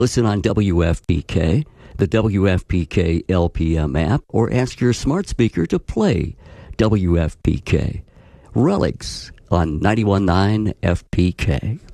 Listen on WFPK, the WFPK LPM app, or ask your smart speaker to play WFPK. Relics on 91.9 FPK.